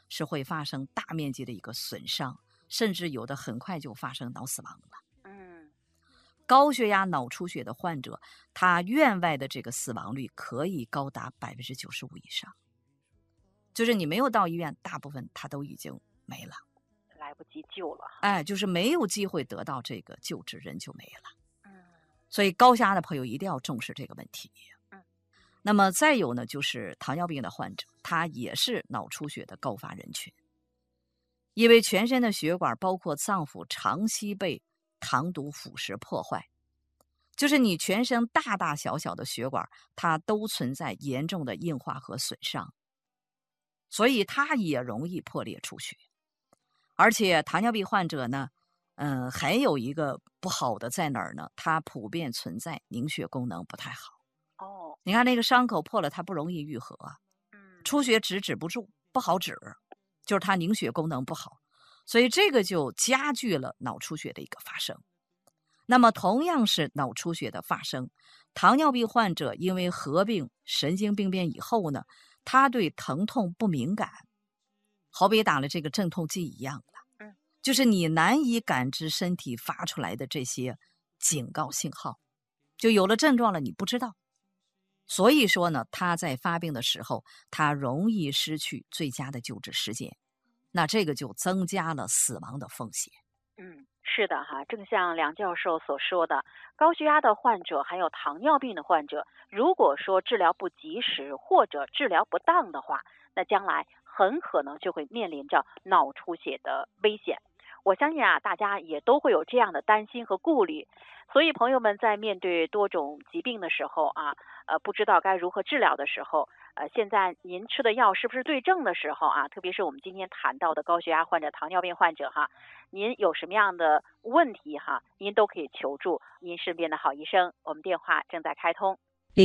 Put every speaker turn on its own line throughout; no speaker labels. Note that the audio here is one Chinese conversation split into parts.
是会发生大面积的一个损伤，甚至有的很快就发生脑死亡了。高血压脑出血的患者，他院外的这个死亡率可以高达95%以上，就是你没有到医院，大部分他都已经没了，
来不及救了。
就是没有机会得到这个救治，人就没了。所以高血压的朋友一定要重视这个问题。那么再有呢，就是糖尿病的患者，他也是脑出血的高发人群，因为全身的血管包括脏腑长期被糖毒腐蚀破坏，就是你全身大大小小的血管，它都存在严重的硬化和损伤，所以它也容易破裂出血。而且糖尿病患者呢，还有一个不好的在哪儿呢？它普遍存在凝血功能不太好。你看那个伤口破了，它不容易愈合，出血止不住，不好止，就是它凝血功能不好，所以这个就加剧了脑出血的一个发生。那么同样是脑出血的发生，糖尿病患者因为合并神经病变以后呢，他对疼痛不敏感，好比打了这个镇痛剂一样了，就是你难以感知身体发出来的这些警告信号，就有了症状了你不知道。所以说呢，他在发病的时候，他容易失去最佳的救治时间，那这个就增加了死亡的风险。
是的哈，正像梁教授所说的，高血压的患者还有糖尿病的患者，如果说治疗不及时或者治疗不当的话，那将来很可能就会面临着脑出血的危险。我相信大家也都会有这样的担心和顾虑，所以朋友们在面对多种疾病的时候不知道该如何治疗的时候，现在您吃的药是不是对症的时候特别是我们今天谈到的高血压患者、糖尿病患者您有什么样的问题您都可以求助您身边的好医生。我们电话正在开通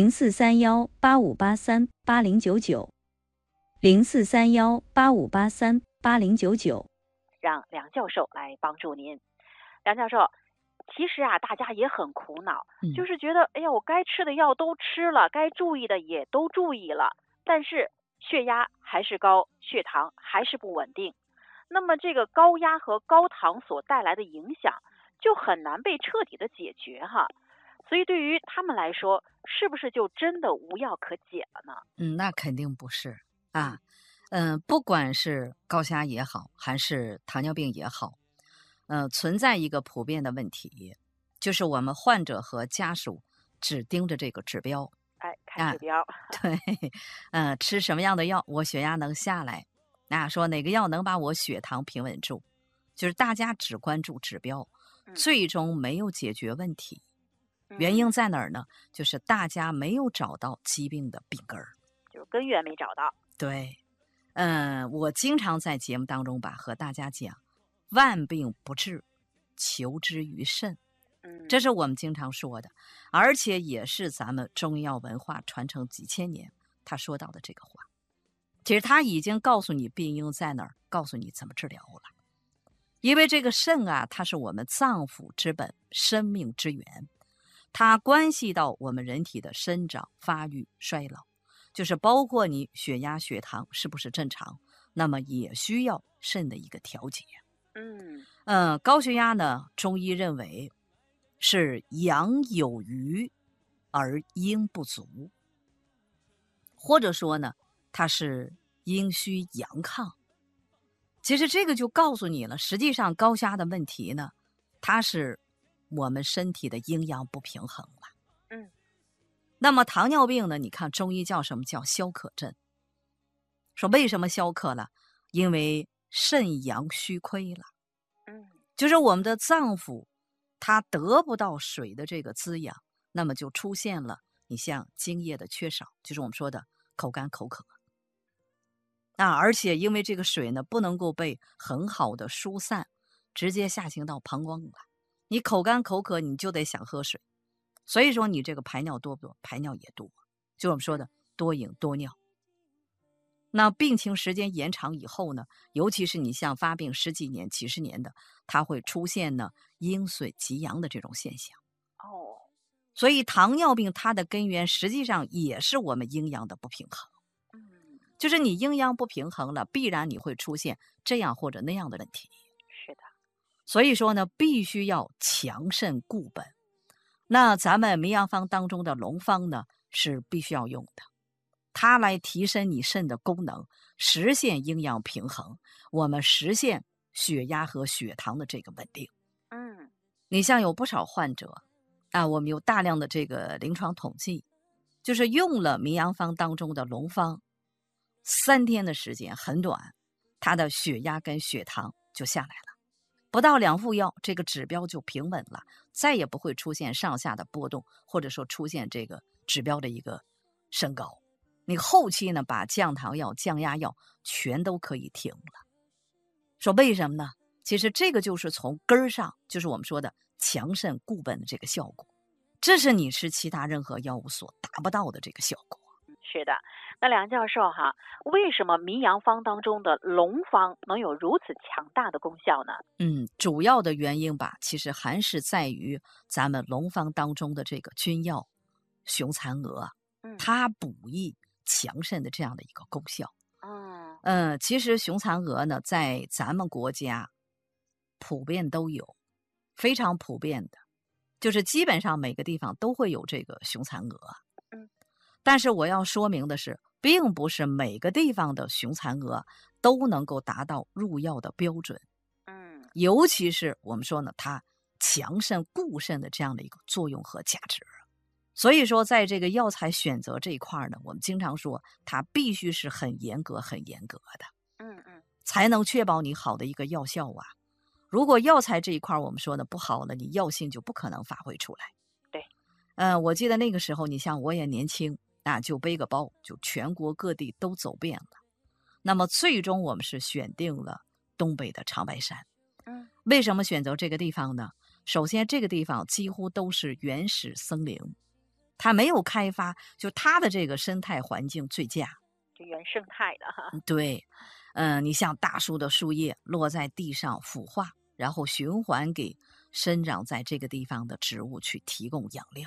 043185838090，043185838090，
让梁教授来帮助您。梁教授，其实大家也很苦恼，就是觉得哎呀，我该吃的药都吃了，该注意的也都注意了，但是血压还是高，血糖还是不稳定。那么这个高压和高糖所带来的影响就很难被彻底的解决所以对于他们来说，是不是就真的无药可解了呢？
那肯定不是不管是高血压也好，还是糖尿病也好，存在一个普遍的问题，就是我们患者和家属只盯着这个指标，
看指标，
对，吃什么样的药我血压能下来，说哪个药能把我血糖平稳住，就是大家只关注指标，最终没有解决问题。原因在哪儿呢？就是大家没有找到疾病的病根儿，
就是根源没找到。
对，我经常在节目当中和大家讲，万病不治，求之于肾。这是我们经常说的，而且也是咱们中医药文化传承几千年他说到的这个话。其实他已经告诉你病因在哪儿，告诉你怎么治疗了。因为这个肾它是我们脏腑之本，生命之源，它关系到我们人体的生长、发育、衰老，就是包括你血压、血糖是不是正常，那么也需要肾的一个调节。高血压呢，中医认为是阳有余而阴不足，或者说呢，它是阴虚阳亢。其实这个就告诉你了，实际上高血压的问题呢，它是我们身体的阴阳不平衡了。那么糖尿病呢，你看中医叫什么？叫消渴症。说为什么消渴了？因为肾阳虚亏了。就是我们的脏腑它得不到水的这个滋养，那么就出现了你像津液的缺少，就是我们说的口干口渴。而且因为这个水呢不能够被很好的疏散，直接下行到膀胱了，你口干口渴你就得想喝水，所以说你这个排尿多不多？排尿也多，就我们说的多饮多尿。那病情时间延长以后呢，尤其是你像发病十几年、几十年的，它会出现呢阴损及阳的这种现象。所以糖尿病它的根源实际上也是我们阴阳的不平衡。 就是你阴阳不平衡了，必然你会出现这样或者那样的问题。
是的。
所以说呢，必须要强肾固本。那咱们名药方当中的龙方呢，是必须要用的，它来提升你肾的功能，实现阴阳平衡，我们实现血压和血糖的这个稳定。你像有不少患者啊，我们有大量的这个临床统计，就是用了名药方当中的龙方，3天的时间很短，他的血压跟血糖就下来了，不到2副药，这个指标就平稳了，再也不会出现上下的波动，或者说出现这个指标的一个升高。你后期呢，把降糖药、降压药全都可以停了。说为什么呢？其实这个就是从根儿上，就是我们说的强肾固本的这个效果，这是你吃其他任何药物所达不到的这个效果。
是的。那梁教授哈，为什么名阳方当中的龙方能有如此强大的功效呢？
主要的原因吧，其实还是在于咱们龙方当中的这个君药雄蚕蛾，它补益强肾的这样的一个功效。其实雄蚕蛾呢，在咱们国家普遍都有，非常普遍的，就是基本上每个地方都会有这个雄蚕蛾。但是我要说明的是，并不是每个地方的雄蚕蛾都能够达到入药的标准。尤其是我们说呢，它强肾固肾的这样的一个作用和价值。所以说，在这个药材选择这一块呢，我们经常说它必须是很严格、很严格的，才能确保你好的一个药效啊。如果药材这一块我们说的不好了，你药性就不可能发挥出来。
对，
我记得那个时候，你像我也年轻就背个包，就全国各地都走遍了。那么最终我们是选定了东北的长白山。为什么选择这个地方呢？首先，这个地方几乎都是原始森林，它没有开发，就它的这个生态环境最佳，
就原生态的哈。
对，你像大树的树叶落在地上腐化，然后循环给生长在这个地方的植物去提供养料。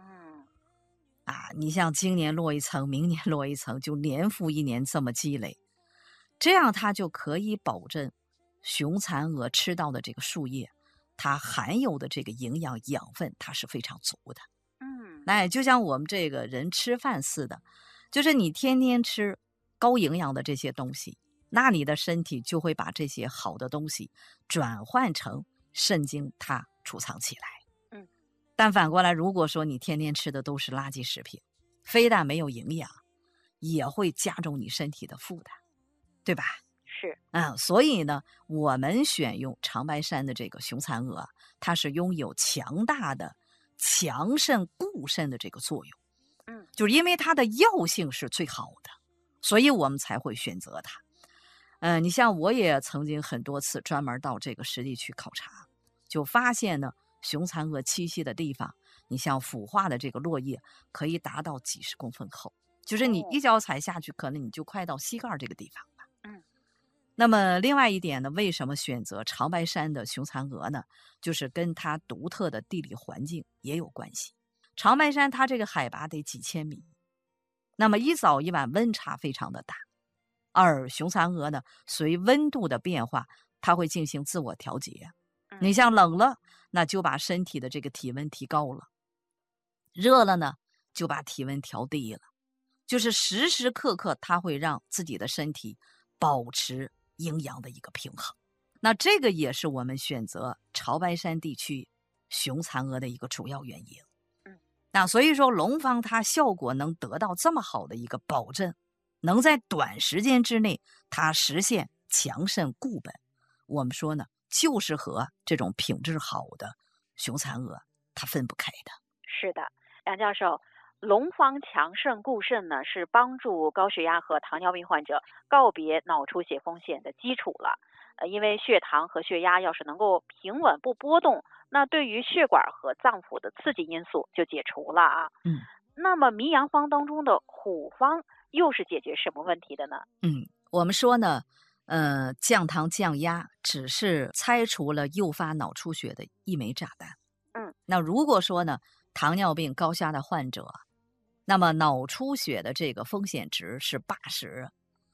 你像今年落一层，明年落一层，就年复一年这么积累，这样它就可以保证雄蚕蛾吃到的这个树叶，它含有的这个营养养分，它是非常足的。就像我们这个人吃饭似的，就是你天天吃高营养的这些东西，那你的身体就会把这些好的东西转换成肾精，它储藏起来。但反过来，如果说你天天吃的都是垃圾食品，非但没有营养，也会加重你身体的负担，对吧？
是。
所以呢，我们选用长白山的这个雄蚕蛾，它是拥有强大的强肾固肾的这个作用。就是因为它的药性是最好的，所以我们才会选择它。你像我也曾经很多次专门到这个实地去考察，就发现呢，雄蚕蛾栖息的地方，你像腐化的这个落叶可以达到几十公分厚，就是你一脚踩下去，可能你就快到膝盖这个地方了。那么另外一点呢，为什么选择长白山的雄蚕蛾呢？就是跟它独特的地理环境也有关系。长白山它这个海拔得几千米，那么一早一晚温差非常的大，而雄蚕蛾呢，随温度的变化，它会进行自我调节。你像冷了，那就把身体的这个体温提高了；热了呢，就把体温调低了。就是时时刻刻，它会让自己的身体保持阴阳的一个平衡。那这个也是我们选择潮白山地区雄蚕蛾的一个主要原因。那所以说龙方它效果能得到这么好的一个保证，能在短时间之内它实现强肾固本，我们说呢，就是和这种品质好的雄蚕蛾它分不开的。
是的，梁教授，龙方强肾固肾呢，是帮助高血压和糖尿病患者告别脑出血风险的基础了。因为血糖和血压要是能够平稳不波动，那对于血管和脏腑的刺激因素就解除了啊。那么名阳方当中的虎方又是解决什么问题的呢？
我们说呢，降糖降压只是拆除了诱发脑出血的一枚炸弹。那如果说呢，糖尿病高血压的患者，那么脑出血的这个风险值是80，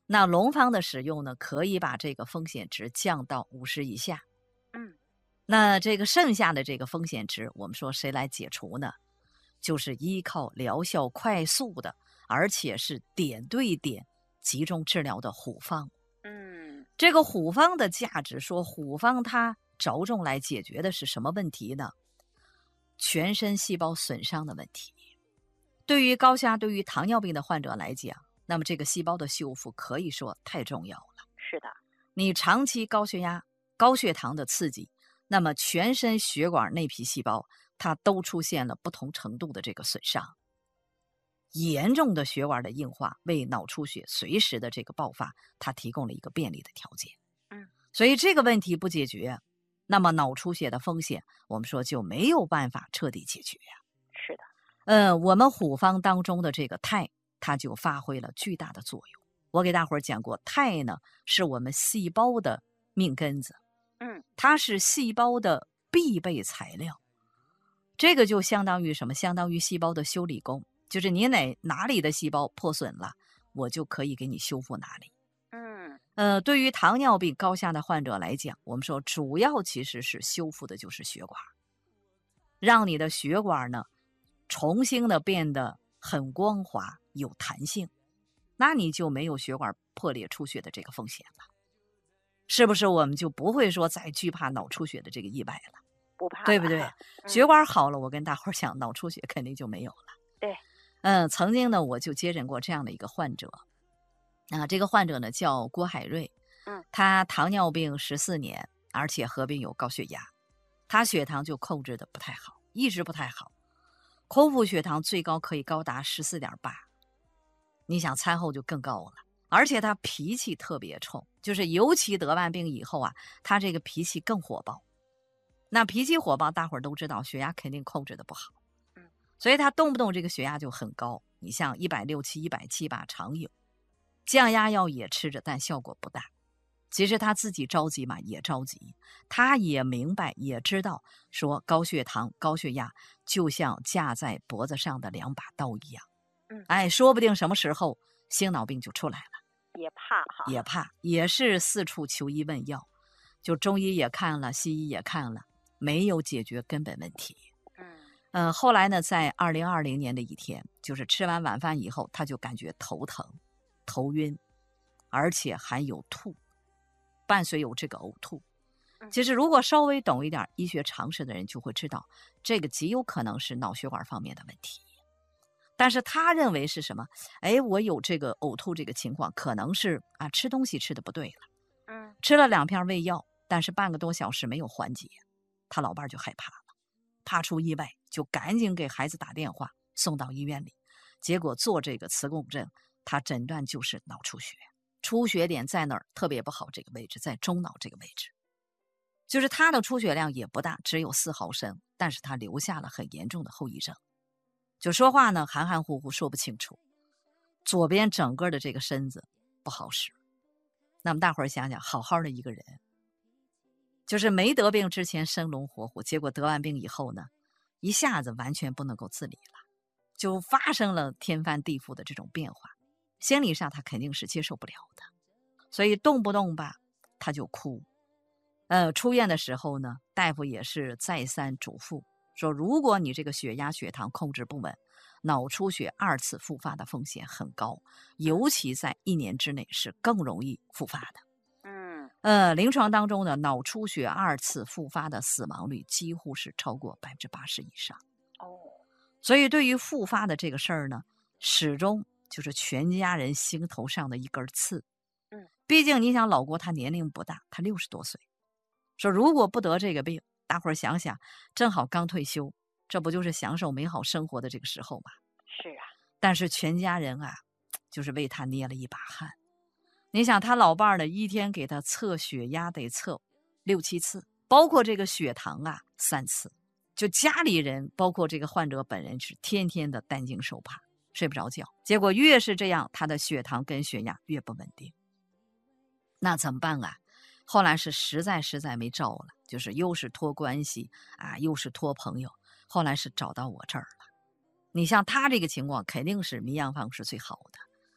那龙方的使用呢，可以把这个风险值降到50以下。那这个剩下的这个风险值，我们说谁来解除呢？就是依靠疗效快速的，而且是点对点集中治疗的虎方。这个虎方的价值，说虎方它着重来解决的是什么问题呢？全身细胞损伤的问题。对于高血压、对于糖尿病的患者来讲，那么这个细胞的修复可以说太重要了。
是的，
你长期高血压、高血糖的刺激，那么全身血管内皮细胞它都出现了不同程度的这个损伤。严重的血管的硬化为脑出血随时的这个爆发，它提供了一个便利的条件。所以这个问题不解决，那么脑出血的风险，我们说就没有办法彻底解决呀。
是的，
我们虎方当中的这个肽，它就发挥了巨大的作用。我给大伙儿讲过，肽呢是我们细胞的命根子，它是细胞的必备材料。这个就相当于什么？相当于细胞的修理工，就是你哪里的细胞破损了，我就可以给你修复哪里。对于糖尿病高血压的患者来讲，我们说主要其实是修复的就是血管，让你的血管呢重新的变得很光滑有弹性，那你就没有血管破裂出血的这个风险了，是不是？我们就不会说再惧怕脑出血的这个意外了，
不怕了，
对不对？血管好了，我跟大伙儿讲，脑出血肯定就没有了。
对，
曾经呢，我就接诊过这样的一个患者。这个患者呢叫郭海瑞，他糖尿病14年，而且合并有高血压，他血糖就控制的不太好，一直不太好，空腹血糖最高可以高达14.8，你想餐后就更高了，而且他脾气特别冲，就是尤其得完病以后啊，他这个脾气更火爆。那脾气火爆，大伙儿都知道，血压肯定控制的不好，所以他动不动这个血压就很高，你像167、178常有。降压药也吃着，但效果不大。其实他自己着急嘛，也着急。他也明白，也知道，说高血糖、高血压就像架在脖子上的2把刀一样。说不定什么时候心脑病就出来了。
也怕哈，
也怕，也是四处求医问药，就中医也看了，西医也看了，没有解决根本问题。后来呢，在2020年的一天，就是吃完晚饭以后，他就感觉头疼、头晕，而且还有吐，伴随有这个呕吐。其实如果稍微懂一点医学常识的人就会知道，这个极有可能是脑血管方面的问题。但是他认为是什么？我有这个呕吐这个情况，可能是吃东西吃的不对了。吃了2片胃药，但是半个多小时没有缓解，他老伴儿就害怕了，怕出意外，就赶紧给孩子打电话送到医院里。结果做这个磁共振，他诊断就是脑出血，出血点在哪儿？特别不好，这个位置在中脑这个位置。就是他的出血量也不大，只有4毫升，但是他留下了很严重的后遗症。就说话呢含含糊糊，说不清楚，左边整个的这个身子不好使。那么大伙儿想想，好好的一个人，就是没得病之前生龙活虎，结果得完病以后呢，一下子完全不能够自理了，就发生了天翻地覆的这种变化，心理上他肯定是接受不了的，所以动不动吧他就哭。出院的时候呢，大夫也是再三嘱咐说，如果你这个血压血糖控制不稳，脑出血2次复发的风险很高，尤其在1年之内是更容易复发的。临床当中呢，脑出血2次复发的死亡率几乎是超过80%以上。所以对于复发的这个事儿呢，始终就是全家人心头上的一根刺。毕竟你想，老郭他年龄不大，他60多岁，说如果不得这个病，大伙儿想想，正好刚退休，这不就是享受美好生活的这个时候吗？
是啊。
但是全家人就是为他捏了一把汗。你想他老伴儿呢，一天给他测血压得测6、7次，包括这个血糖3次，就家里人包括这个患者本人是天天的担惊受怕，睡不着觉。结果越是这样，他的血糖跟血压越不稳定。那怎么办后来是实在没招了，就是又是托关系又是托朋友，后来是找到我这儿了。你像他这个情况，肯定是迷药方是最好的。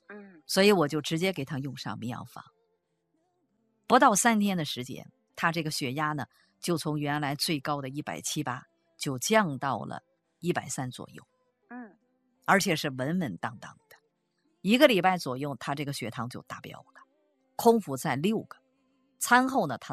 所以我就直接给他用上迷药方。不到3天的时间，他这个血压呢，就从原来最高的170、180就降到了130左右。而且是稳稳当当的。1个礼拜左右，他这个血糖就达标了，空腹在6个，餐后呢，他